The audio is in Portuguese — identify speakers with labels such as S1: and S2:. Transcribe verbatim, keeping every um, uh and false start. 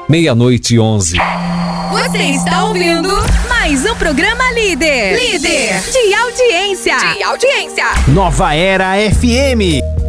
S1: meia-noite e onze.
S2: Você está ouvindo mais um programa líder. Líder de audiência. De audiência.
S3: Nova Era F M.